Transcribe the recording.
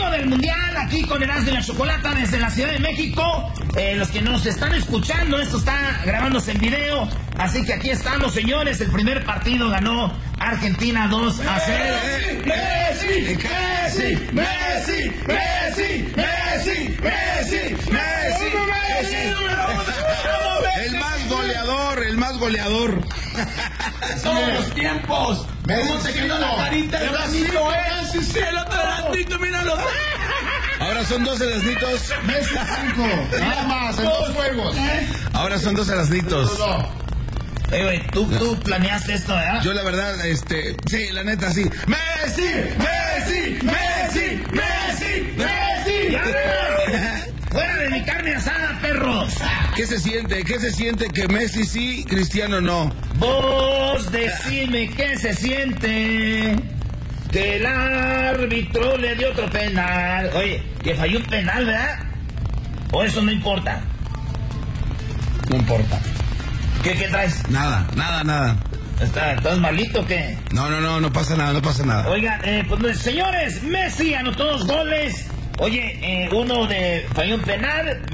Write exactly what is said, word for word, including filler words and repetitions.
motivo del Mundial, aquí con Erasmo y la Chocolata desde la Ciudad de México. Eh, los que nos están escuchando, esto está grabándose en video. Así que aquí estamos, señores. El primer partido ganó Argentina dos a cero. Messi, Messi, Messi, Messi, Messi, Messi, Messi, Messi. El más goleador, el más goleador. Todos los tiempos. ¿Cómo te quedó la carita del Erasmito, eh? Sí, sí, el otro Erasmito, míralo. Ahora son dos Erasmitos. Messi cinco, nada más, en dos juegos. Ahora son dos Erasmitos. Oye, güey, ¿tú, tú planeaste esto, ¿verdad? Yo la verdad, este, sí, la neta, sí. Messi, Messi, Messi, Messi, Messi. ¡Ya! ¡Fuera de mi carne asada, perros! ¿Qué se siente? ¿Qué se siente que Messi sí, Cristiano no? Vos decime qué se siente que el árbitro le dio otro penal. Oye, que falló un penal, ¿verdad? ¿O eso no importa? No importa. ¿Qué, qué traes? Nada, nada, nada. ¿Estás, ¿Estás malito o qué? No, no, no, no pasa nada, no pasa nada. Oigan, eh, pues señores, Messi anotó dos goles. Oye, eh, uno de falló un penal.